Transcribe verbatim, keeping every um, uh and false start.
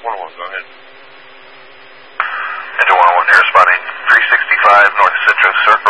one oh one, go ahead. Engine one oh one, air spotting three sixty-five North Citrus, sir.